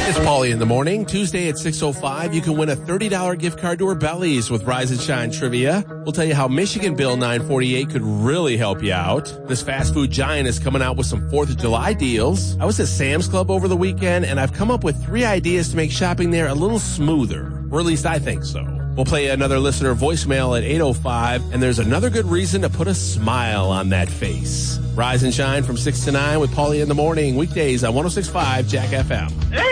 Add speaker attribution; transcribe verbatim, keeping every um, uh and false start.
Speaker 1: It's Paulie in the morning. Tuesday at six oh five, you can win a thirty dollars gift card to Orbelli's with Rise and Shine Trivia. We'll tell you how Michigan Bill nine forty-eight could really help you out. This fast food giant is coming out with some fourth of July deals. I was at Sam's Club over the weekend, and I've come up with three ideas to make shopping there a little smoother. Or at least I think so. We'll play another listener voicemail at eight oh five, and there's another good reason to put a smile on that face. Rise and Shine from six to nine with Paulie in the morning. Weekdays on one oh six point five Jack F M.